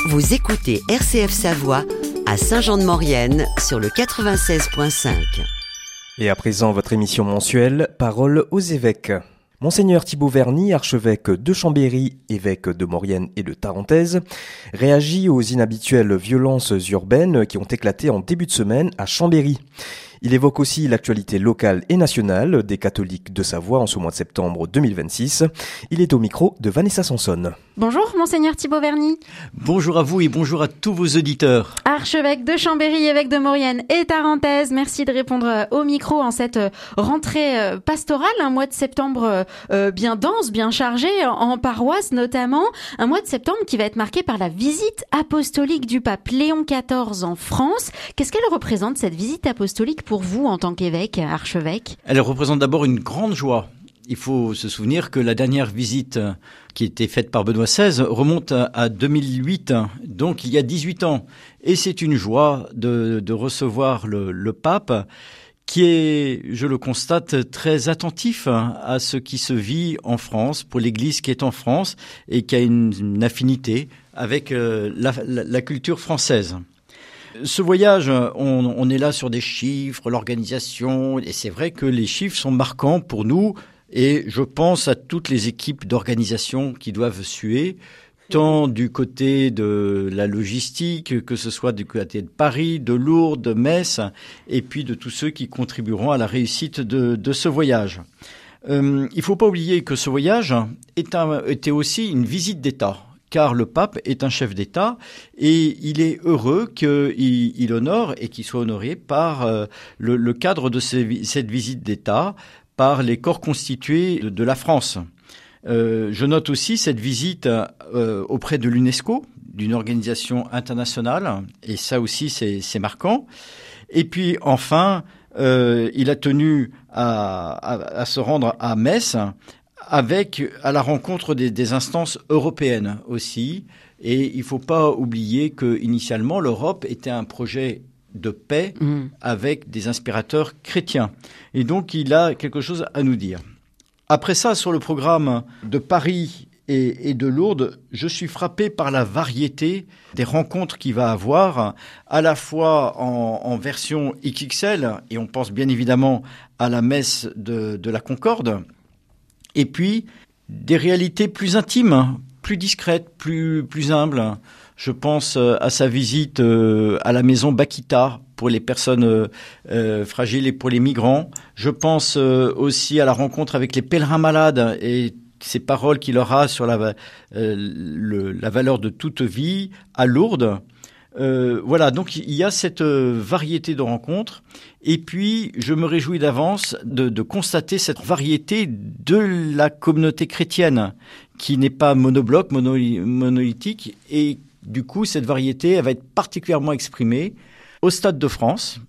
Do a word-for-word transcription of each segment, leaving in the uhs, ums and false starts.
Vous écoutez R C F Savoie à Saint-Jean-de-Maurienne sur le quatre-vingt-seize virgule cinq. Et à présent, votre émission mensuelle, Parole aux évêques. Monseigneur Thibaut Verny, archevêque de Chambéry, évêque de Maurienne et de Tarentaise, réagit aux inhabituelles violences urbaines qui ont éclaté en début de semaine à Chambéry. Il évoque aussi l'actualité locale et nationale des catholiques de Savoie en ce mois de septembre deux mille vingt-six. Il est au micro de Vanessa Sanson. Bonjour, Monseigneur Thibaut Verny. Bonjour à vous et bonjour à tous vos auditeurs. Archevêque de Chambéry, évêque de Maurienne et Tarentaise, merci de répondre au micro en cette rentrée pastorale, un mois de septembre bien dense, bien chargé, en paroisse notamment. Un mois de septembre qui va être marqué par la visite apostolique du pape Léon quatorze en France. Qu'est-ce qu'elle représente, cette visite apostolique, pour vous en tant qu'évêque, archevêque? Elle représente d'abord une grande joie. Il faut se souvenir que la dernière visite qui a été faite par Benoît seize remonte à deux mille huit, donc il y a dix-huit ans. Et c'est une joie de, de recevoir le, le pape qui est, je le constate, très attentif à ce qui se vit en France, pour l'Église qui est en France et qui a une, une affinité avec la, la, la culture française. Ce voyage, on, on est là sur des chiffres, l'organisation, et c'est vrai que les chiffres sont marquants pour nous, et je pense à toutes les équipes d'organisation qui doivent suer, tant du côté de la logistique, que ce soit du côté de Paris, de Lourdes, de Metz, et puis de tous ceux qui contribueront à la réussite de, de ce voyage. Euh, il ne faut pas oublier que ce voyage est un, était aussi une visite d'État. Car le pape est un chef d'État et il est heureux qu'il il honore et qu'il soit honoré par euh, le, le cadre de ces, cette visite d'État, par les corps constitués de, de la France. Euh, je note aussi cette visite euh, auprès de l'UNESCO, d'une organisation internationale, et ça aussi c'est, c'est marquant. Et puis enfin, euh, il a tenu à, à, à se rendre à Metz, avec à la rencontre des, des instances européennes aussi. Et il ne faut pas oublier que initialement l'Europe était un projet de paix mmh. avec des inspirateurs chrétiens. Et donc il a quelque chose à nous dire. Après ça, sur le programme de Paris et, et de Lourdes, je suis frappé par la variété des rencontres qu'il va avoir, à la fois en, en version X X L, et on pense bien évidemment à la messe de, de la Concorde, et puis, des réalités plus intimes, plus discrètes, plus, plus humbles. Je pense à sa visite à la maison Bakita pour les personnes euh, fragiles et pour les migrants. Je pense aussi à la rencontre avec les pèlerins malades et ces paroles qu'il aura sur la, euh, le, la valeur de toute vie à Lourdes. Euh, voilà, donc il y a cette euh, variété de rencontres. Et puis, je me réjouis d'avance de, de constater cette variété de la communauté chrétienne, qui n'est pas monobloc, mono, monolithique. Et du coup, cette variété, elle va être particulièrement exprimée au Stade de France,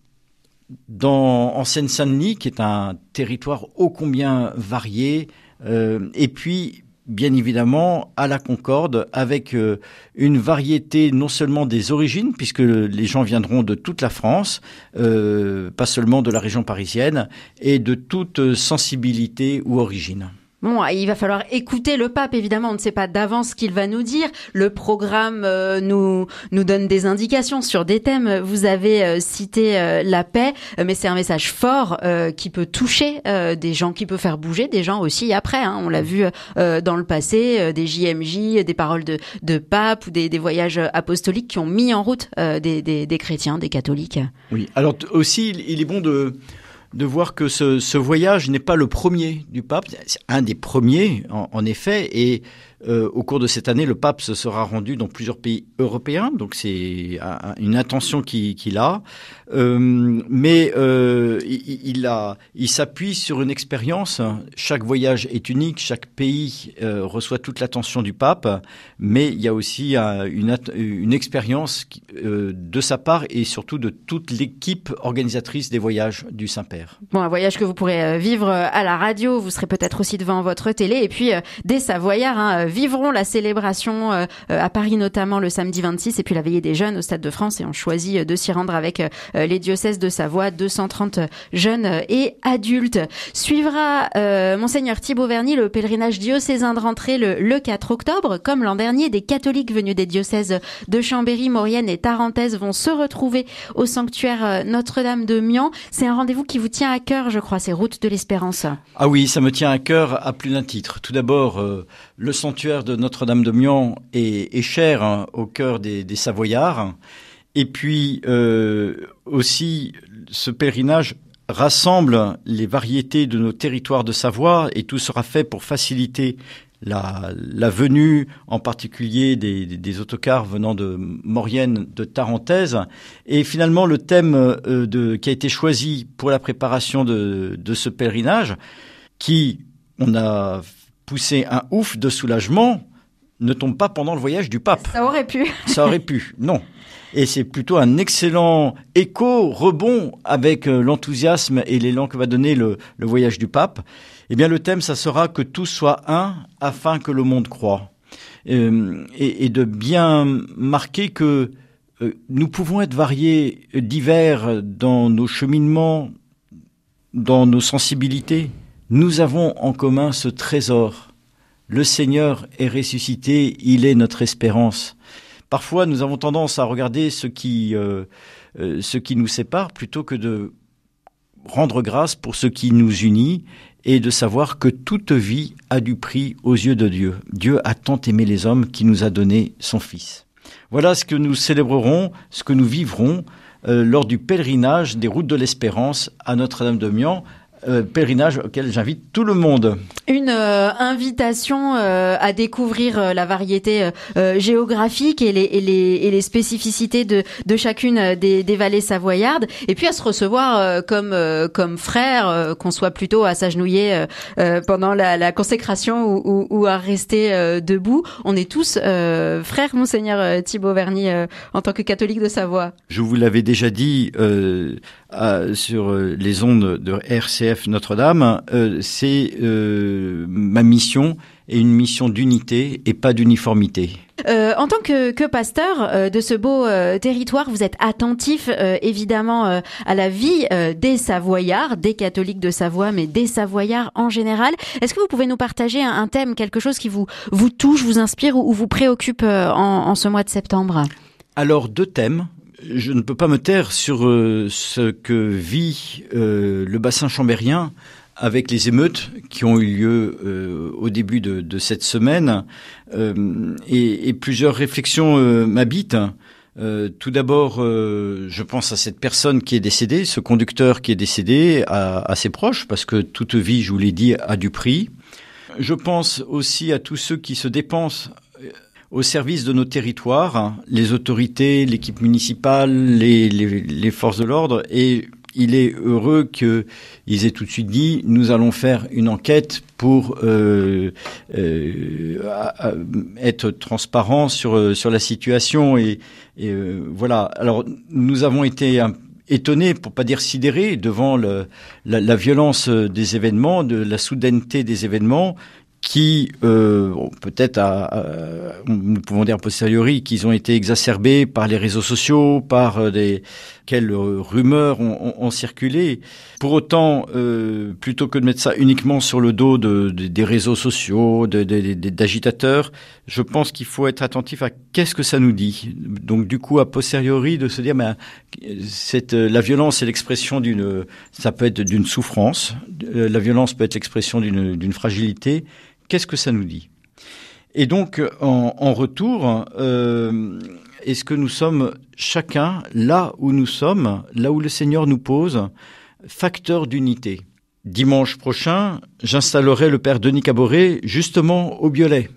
dans, en Seine-Saint-Denis, qui est un territoire ô combien varié. Euh, et puis, bien évidemment, à la Concorde, avec euh, une variété non seulement des origines, puisque les gens viendront de toute la France, euh, pas seulement de la région parisienne, et de toute sensibilité ou origine. Bon, il va falloir écouter le pape, évidemment. On ne sait pas d'avance ce qu'il va nous dire. Le programme euh, nous nous donne des indications sur des thèmes. Vous avez euh, cité euh, la paix, mais c'est un message fort euh, qui peut toucher euh, des gens, qui peut faire bouger des gens aussi après. Hein. On l'a vu euh, dans le passé, euh, des J M J, des paroles de, de pape ou des, des voyages apostoliques qui ont mis en route euh, des, des, des chrétiens, des catholiques. Oui, alors t- aussi, il est bon de... de voir que ce, ce voyage n'est pas le premier du pape, c'est un des premiers en, en effet, et euh, au cours de cette année, le pape se sera rendu dans plusieurs pays européens, donc c'est un, une intention qu'il, qu'il a, euh, mais euh, il, il, a, il s'appuie sur une expérience. Chaque voyage est unique, chaque pays euh, reçoit toute l'attention du pape, mais il y a aussi euh, une, une expérience euh, de sa part et surtout de toute l'équipe organisatrice des voyages du Saint-Père. Bon, un voyage que vous pourrez vivre à la radio, vous serez peut-être aussi devant votre télé, et puis euh, des Savoyards, hein, vivront la célébration euh, à Paris notamment le samedi vingt-six et puis la veillée des jeunes au Stade de France et on choisit de s'y rendre avec euh, les diocèses de Savoie, deux cent trente jeunes et adultes. Suivra euh, Monseigneur Thibaut Verny le pèlerinage diocésain de rentrée le, le quatre octobre. Comme l'an dernier, des catholiques venus des diocèses de Chambéry, Maurienne et Tarentaise vont se retrouver au sanctuaire Notre-Dame de Mian. C'est un rendez-vous qui vous tient à cœur, je crois, c'est Route de l'Espérance. Ah oui, ça me tient à cœur à plus d'un titre. Tout d'abord, euh, le sanctuaire de Notre-Dame de Mian est, est cher hein, au cœur des, des Savoyards. Et puis euh, aussi, ce pèlerinage rassemble les variétés de nos territoires de Savoie et tout sera fait pour faciliter la, la venue, en particulier des, des, des autocars venant de Maurienne, de Tarentaise. Et finalement, le thème euh, de, qui a été choisi pour la préparation de, de ce pèlerinage, qui, on a poussé un ouf de soulagement, ne tombe pas pendant le voyage du pape. Ça aurait pu. Ça aurait pu, non. Et c'est plutôt un excellent écho, rebond avec l'enthousiasme et l'élan que va donner le, le voyage du pape. Eh bien, le thème, ça sera que tous soient un afin que le monde croie. Euh, et, et de bien marquer que euh, nous pouvons être variés, divers dans nos cheminements, dans nos sensibilités. Nous avons en commun ce trésor. Le Seigneur est ressuscité, il est notre espérance. Parfois, nous avons tendance à regarder ce qui, euh, euh, ce qui nous sépare plutôt que de rendre grâce pour ce qui nous unit et de savoir que toute vie a du prix aux yeux de Dieu. Dieu a tant aimé les hommes qu'il nous a donné son Fils. Voilà ce que nous célébrerons, ce que nous vivrons euh, lors du pèlerinage des Routes de l'Espérance à Notre-Dame de Mian. Euh, pèlerinage auquel j'invite tout le monde. Une euh, invitation euh, à découvrir euh, la variété euh, géographique et les, et les, et les spécificités de, de chacune des, des vallées savoyardes, et puis à se recevoir euh, comme, euh, comme frères, euh, qu'on soit plutôt à s'agenouiller euh, euh, pendant la, la consécration ou, ou, ou à rester euh, debout. On est tous euh, frères, Monseigneur Thibaut Verny, euh, en tant que catholique de Savoie. Je vous l'avais déjà dit euh, à, sur les ondes de R C F Notre-Dame, euh, c'est euh, ma mission et une mission d'unité et pas d'uniformité. Euh, en tant que, que pasteur euh, de ce beau euh, territoire, vous êtes attentif euh, évidemment euh, à la vie euh, des Savoyards, des catholiques de Savoie, mais des Savoyards en général. Est-ce que vous pouvez nous partager un, un thème, quelque chose qui vous, vous touche, vous inspire ou, ou vous préoccupe euh, en, en ce mois de septembre ? Alors, deux thèmes. Je ne peux pas me taire sur euh, ce que vit euh, le bassin chambérien avec les émeutes qui ont eu lieu euh, au début de, de cette semaine. Euh, et, et plusieurs réflexions euh, m'habitent. Euh, tout d'abord, euh, je pense à cette personne qui est décédée, ce conducteur qui est décédé, à, à ses proches, parce que toute vie, je vous l'ai dit, a du prix. Je pense aussi à tous ceux qui se dépensent au service de nos territoires, les autorités, l'équipe municipale, les, les, les forces de l'ordre. Et il est heureux qu'ils aient tout de suite dit « nous allons faire une enquête pour euh, euh, être transparents sur, sur la situation ». Et, et euh, voilà. Alors, nous avons été un, étonnés, pour pas dire sidérés, devant le, la, la violence des événements, de la soudaineté des événements, qui, euh, bon, peut-être, à, à, nous pouvons dire a posteriori, qu'ils ont été exacerbés par les réseaux sociaux, par des quelles rumeurs ont, ont, ont circulé. Pour autant, euh, plutôt que de mettre ça uniquement sur le dos de, de, des réseaux sociaux, de, de, de, d'agitateurs, je pense qu'il faut être attentif à qu'est-ce que ça nous dit. Donc, du coup, a posteriori, de se dire, mais cette, la violence est l'expression d'une, ça peut être d'une souffrance, la violence peut être l'expression d'une, d'une fragilité. Qu'est-ce que ça nous dit ? Et donc, en, en retour, euh, est-ce que nous sommes chacun, là où nous sommes, là où le Seigneur nous pose, facteur d'unité ? Dimanche prochain, j'installerai le Père Denis Caboret justement au Biolay.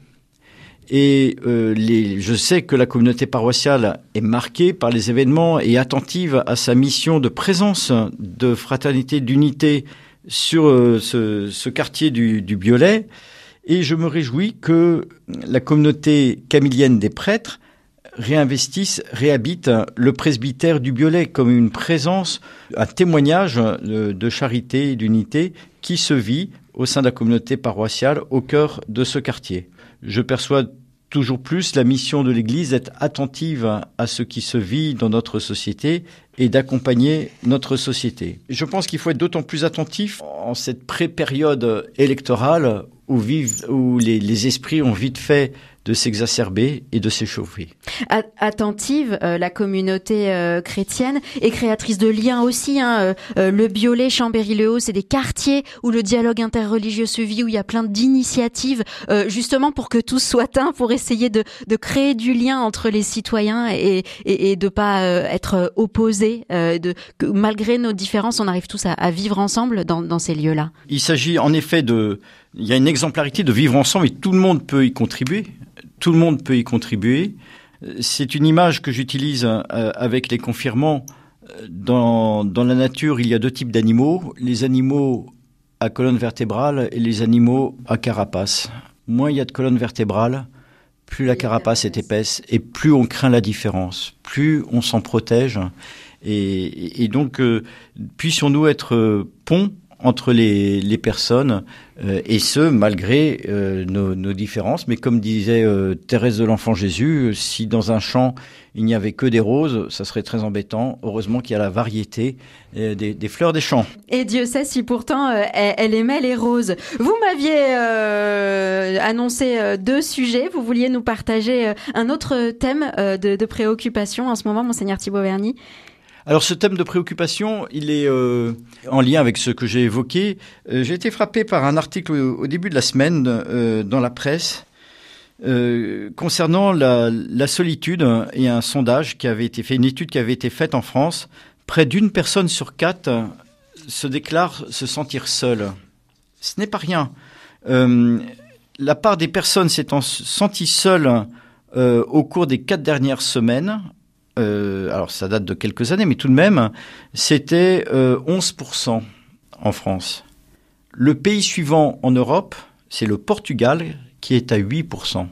Et euh, les, je sais que la communauté paroissiale est marquée par les événements et attentive à sa mission de présence, de fraternité, d'unité sur euh, ce, ce quartier du, du Biolay. Et je me réjouis que la communauté camilienne des prêtres réinvestisse, réhabite le presbytère du Biolay comme une présence, un témoignage de, de charité et d'unité qui se vit au sein de la communauté paroissiale au cœur de ce quartier. je perçois toujours plus la mission de l'Église d'être attentive à ce qui se vit dans notre société et d'accompagner notre société. Je pense qu'il faut être d'autant plus attentif en cette pré-période électorale où, vivent, où les, les esprits ont vite fait de s'exacerber et de s'échauffer. Attentive, euh, la communauté euh, chrétienne est créatrice de liens aussi. Hein, euh, le Biolay, Chambéry-le-Haut, c'est des quartiers où le dialogue interreligieux se vit, où il y a plein d'initiatives, euh, justement pour que tous soient un, pour essayer de, de créer du lien entre les citoyens et, et, et de pas euh, être opposés. Euh, de, que malgré nos différences, on arrive tous à, à vivre ensemble dans, dans ces lieux-là. Il s'agit en effet de... Il y a une exemplarité de vivre ensemble et tout le monde peut y contribuer. Tout le monde peut y contribuer. C'est une image que j'utilise euh, avec les confirmants. Dans, dans la nature, il y a deux types d'animaux. Les animaux à colonne vertébrale et les animaux à carapace. Moins il y a de colonne vertébrale, plus la carapace est épaisse et plus on craint la différence, plus on s'en protège. Et, et donc, euh, puissions-nous être euh, pont entre les, les personnes, euh, et ce, malgré euh, nos, nos différences. Mais comme disait euh, Thérèse de l'Enfant Jésus, si dans un champ, il n'y avait que des roses, ça serait très embêtant. Heureusement qu'il y a la variété euh, des, des fleurs des champs. Et Dieu sait si pourtant euh, elle, elle aimait les roses. Vous m'aviez euh, annoncé euh, deux sujets. Vous vouliez nous partager euh, un autre thème euh, de, de préoccupation en ce moment, Monseigneur Thibaut Verny. Alors ce thème de préoccupation, il est euh, en lien avec ce que j'ai évoqué. Euh, j'ai été frappé par un article au, au début de la semaine euh, dans la presse euh, concernant la, la solitude et un sondage qui avait été fait, une étude qui avait été faite en France. Près d'une personne sur quatre se déclare se sentir seule. Ce n'est pas rien. Euh, la part des personnes s'étant senties seules euh, au cours des quatre dernières semaines, Euh, alors ça date de quelques années, mais tout de même, c'était euh, onze pour cent en France. Le pays suivant en Europe, c'est le Portugal, qui est à huit pour cent.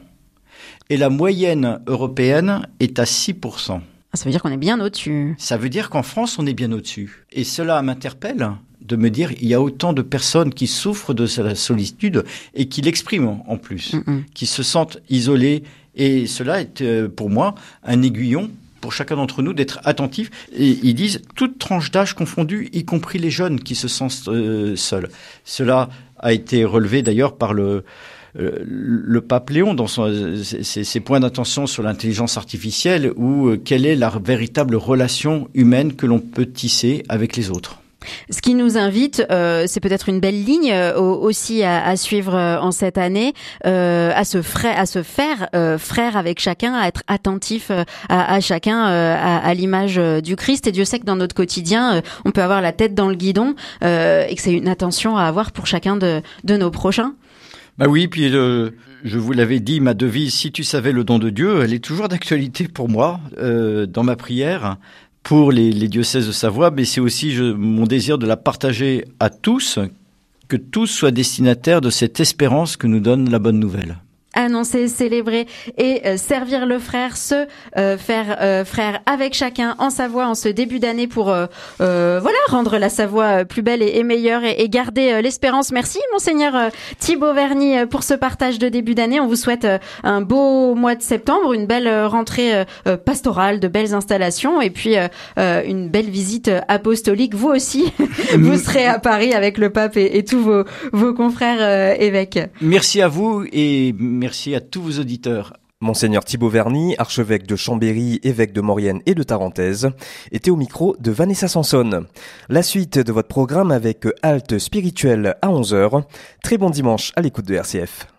Et la moyenne européenne est à six pour cent. Ah, ça veut dire qu'on est bien au-dessus. Ça veut dire qu'en France, on est bien au-dessus. Et cela m'interpelle de me dire il y a autant de personnes qui souffrent de la solitude et qui l'expriment en plus, Mm-mm. qui se sentent isolées. Et cela est euh, pour moi un aiguillon pour chacun d'entre nous d'être attentif. Et ils disent toute tranche d'âge confondue, y compris les jeunes qui se sentent euh, seuls. Cela a été relevé d'ailleurs par le, euh, le pape Léon dans son, ses, ses points d'attention sur l'intelligence artificielle ou euh, quelle est la véritable relation humaine que l'on peut tisser avec les autres. Ce qui nous invite, euh, c'est peut-être une belle ligne euh, aussi à, à suivre euh, en cette année, euh, à se fra- à se faire euh, frère avec chacun, à être attentif euh, à, à chacun euh, à, à l'image euh, du Christ. Et Dieu sait que dans notre quotidien, euh, on peut avoir la tête dans le guidon euh, et que c'est une attention à avoir pour chacun de, de nos prochains. Bah oui, puis euh, je vous l'avais dit, ma devise, si tu savais le don de Dieu, elle est toujours d'actualité pour moi euh, dans ma prière. Pour les, les diocèses de Savoie, mais c'est aussi je, mon désir de la partager à tous, que tous soient destinataires de cette espérance que nous donne la bonne nouvelle. Annoncer, célébrer et euh, servir le frère, se euh, faire euh, frère avec chacun en Savoie en ce début d'année pour euh, euh, voilà rendre la Savoie plus belle et, et meilleure et, et garder euh, l'espérance. Merci Monseigneur euh, Thibaut Verny euh, pour ce partage de début d'année. On vous souhaite euh, un beau mois de septembre, une belle euh, rentrée euh, pastorale, de belles installations et puis euh, euh, une belle visite apostolique. Vous aussi, vous serez à Paris avec le pape et, et tous vos, vos confrères euh, évêques. Merci à vous et merci à tous vos auditeurs. Monseigneur Thibaut Verny, archevêque de Chambéry, évêque de Maurienne et de Tarentaise, était au micro de Vanessa Sanson. La suite de votre programme avec Halte spirituelle à onze heures. Très bon dimanche à l'écoute de R C F.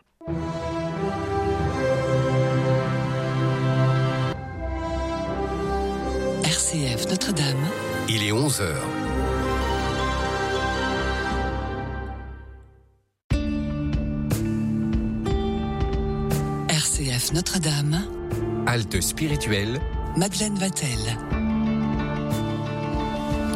R C F Notre-Dame. Il est onze heures. R C F Notre-Dame. Halte spirituelle. Madeleine Vatel.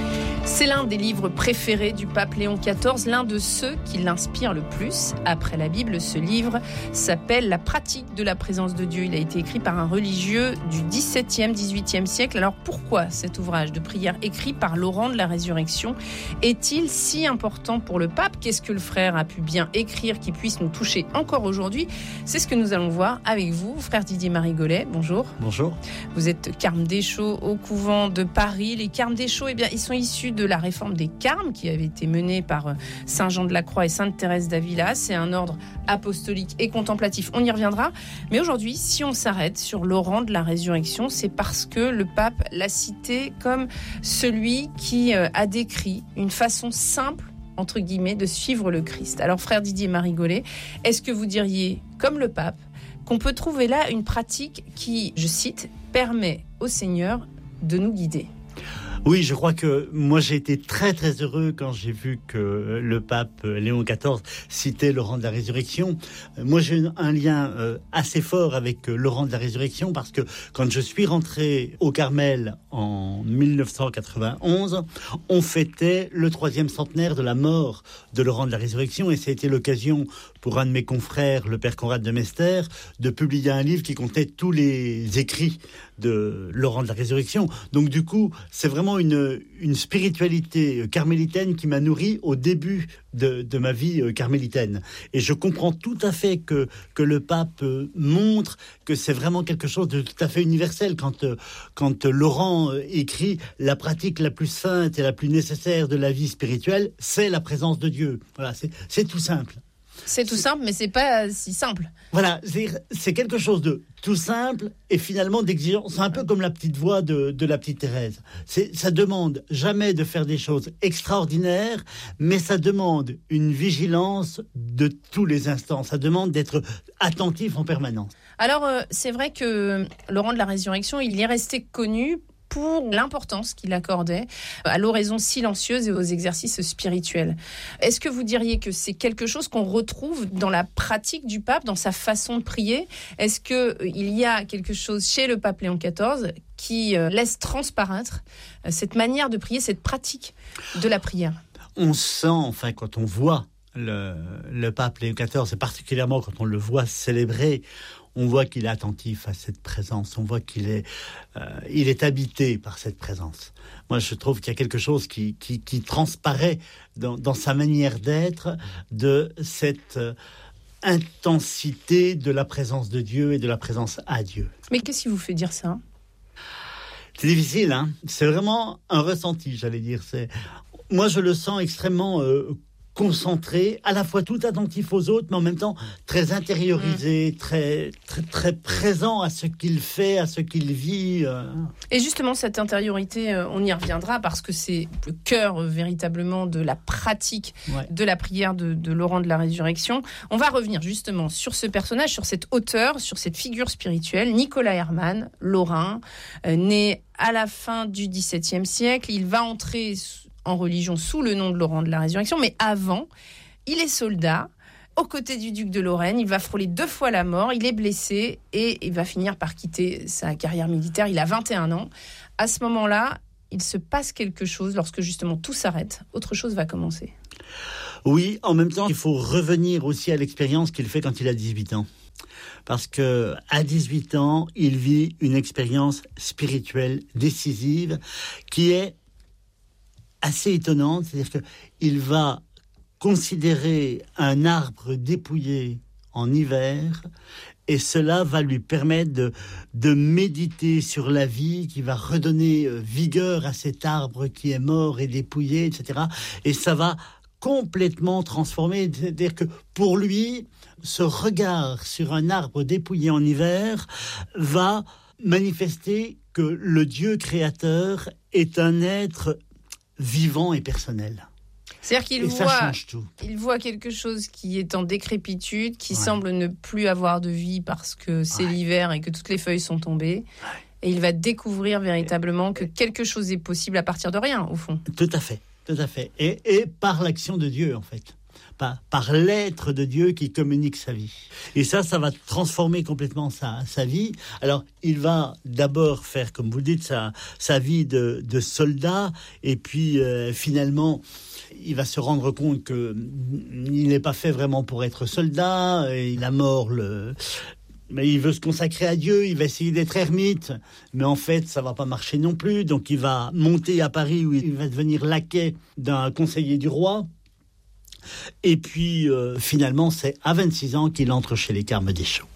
C'est l'un des livres préférés du pape Léon quatorze, l'un de ceux qui l'inspirent le plus. Après la Bible, ce livre s'appelle « La pratique de la présence de Dieu ». Il a été écrit par un religieux du dix-septième, dix-huitième siècle. Alors pourquoi cet ouvrage de prière écrit par Laurent de la Résurrection est-il si important pour le pape ? Qu'est-ce que le frère a pu bien écrire qui puisse nous toucher encore aujourd'hui ? C'est ce que nous allons voir avec vous, frère Didier Marigolet. Bonjour. Bonjour. Vous êtes carme Deschaux au couvent de Paris. Les carmes Deschaux, eh bien, ils sont issus de la réforme des carmes qui avait été menée par Saint Jean de la Croix et Sainte Thérèse d'Avila. C'est un ordre apostolique et contemplatif. On y reviendra. Mais aujourd'hui, si on s'arrête sur Laurent de la Résurrection, c'est parce que le pape l'a cité comme celui qui a décrit une façon simple, entre guillemets, de suivre le Christ. Alors, frère Didier Marigolet, est-ce que vous diriez, comme le pape, qu'on peut trouver là une pratique qui, je cite, permet au Seigneur de nous guider ? Oui, je crois que moi j'ai été très très heureux quand j'ai vu que le pape Léon quatorze citait Laurent de la Résurrection. Moi j'ai un lien assez fort avec Laurent de la Résurrection parce que quand je suis rentré au Carmel en dix-neuf cent quatre-vingt-onze, on fêtait le troisième centenaire de la mort de Laurent de la Résurrection et ça a été l'occasion pour un de mes confrères, le père Conrad de Mester, de publier un livre qui contenait tous les écrits de Laurent de la Résurrection. Donc du coup, c'est vraiment une, une spiritualité carmélitaine qui m'a nourri au début de, de ma vie carmélitaine. Et je comprends tout à fait que, que le pape montre que c'est vraiment quelque chose de tout à fait universel. Quand, quand Laurent écrit « La pratique la plus sainte et la plus nécessaire de la vie spirituelle, c'est la présence de Dieu ». Voilà, c'est, c'est tout simple. C'est tout simple, mais c'est pas si simple. Voilà, c'est, c'est quelque chose de tout simple et finalement d'exigeant. C'est un peu comme la petite voix de, de la petite Thérèse. C'est, ça demande jamais de faire des choses extraordinaires, mais ça demande une vigilance de tous les instants. Ça demande d'être attentif en permanence. Alors, euh, c'est vrai que Laurent de la Résurrection, il est resté connu pour l'importance qu'il accordait à l'oraison silencieuse et aux exercices spirituels. Est-ce que vous diriez que c'est quelque chose qu'on retrouve dans la pratique du pape, dans sa façon de prier ? Est-ce qu'il y a quelque chose chez le pape Léon quatorze qui laisse transparaître cette manière de prier, cette pratique de la prière ? On sent, enfin, quand on voit le, le pape Léon quatorze, et particulièrement quand on le voit célébrer, on voit qu'il est attentif à cette présence, on voit qu'il est, euh, il est habité par cette présence. Moi, je trouve qu'il y a quelque chose qui, qui, qui transparaît dans, dans sa manière d'être, de cette euh, intensité de la présence de Dieu et de la présence à Dieu. Mais qu'est-ce qui vous fait dire ça ? C'est difficile, hein ? C'est vraiment un ressenti, j'allais dire. C'est... Moi, je le sens extrêmement euh, concentré, à la fois tout attentif aux autres, mais en même temps très intériorisé, mmh. très, très, très présent à ce qu'il fait, à ce qu'il vit. Euh. Et justement, cette intériorité, on y reviendra parce que c'est le cœur euh, véritablement de la pratique ouais. de la prière de, de Laurent de la Résurrection. On va revenir justement sur ce personnage, sur cet auteur, sur cette figure spirituelle, Nicolas Hermann, lorrain, euh, né à la fin du dix-septième siècle. Il va entrer en religion sous le nom de Laurent de la Résurrection, mais avant, il est soldat aux côtés du duc de Lorraine. Il va frôler deux fois la mort, il est blessé et il va finir par quitter sa carrière militaire. Il a vingt et un ans. À ce moment-là, il se passe quelque chose lorsque justement tout s'arrête. Autre chose va commencer. Oui, en même temps, il faut revenir aussi à l'expérience qu'il fait quand il a dix-huit ans. Parce que à dix-huit ans, il vit une expérience spirituelle décisive qui est assez étonnante, c'est-à-dire qu'il va considérer un arbre dépouillé en hiver et cela va lui permettre de, de méditer sur la vie qui va redonner vigueur à cet arbre qui est mort et dépouillé, et cetera. Et ça va complètement transformer, c'est-à-dire que pour lui, ce regard sur un arbre dépouillé en hiver va manifester que le Dieu créateur est un être vivant et personnel. C'est-à-dire qu'il et voit, il voit quelque chose qui est en décrépitude, qui ouais. semble ne plus avoir de vie parce que c'est ouais. l'hiver et que toutes les feuilles sont tombées. Ouais. Et il va découvrir véritablement que quelque chose est possible à partir de rien, au fond. Tout à fait, tout à fait. Et, et par l'action de Dieu, en fait. par, par l'être de Dieu qui communique sa vie. Et ça, ça va transformer complètement sa, sa vie. Alors, il va d'abord faire, comme vous le dites, sa, sa vie de, de soldat, et puis euh, finalement, il va se rendre compte qu'il n'est pas fait vraiment pour être soldat, et la mort le... Mais il veut se consacrer à Dieu, il va essayer d'être ermite, mais en fait, ça va pas marcher non plus. Donc, il va monter à Paris où il va devenir laquais d'un conseiller du roi. Et puis, euh, finalement, c'est à vingt-six ans qu'il entre chez les Carmes Deschamps.